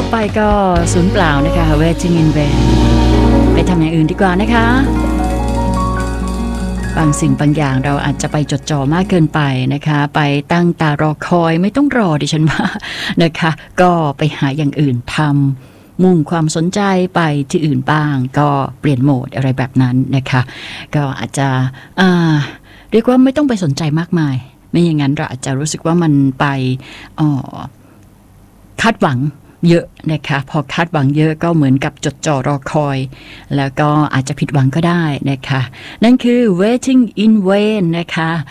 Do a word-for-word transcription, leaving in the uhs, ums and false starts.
ไปก็สูญเปล่านะคะ Waiting in vain ไปทำอย่างอื่นดีกว่านะคะบางสิ่งบางอย่างเราอาจจะไปจดจ่อมากเกินไปนะคะไปตั้งตารอคอยไม่ต้องรอดิฉันว่านะคะก็ไปหาอย่างอื่นทำมุ่งความสนใจไปที่อื่นบ้างก็เปลี่ยนโหมดอะไรแบบนั้นนะคะก็อาจจะอ่าเรียกว่าไม่ต้องไปสนใจมากมายไม่อย่างนั้นเราอาจจะรู้สึกว่ามันไปอ๋อคาดหวังเยอะนะคะพอคาดหวังเยอะก็เหมือนกับจดจ่อรอคอยแล้วก็อาจจะผิดหวังก็ได้นะคะนั่นคือ Waiting in Vain นะคะ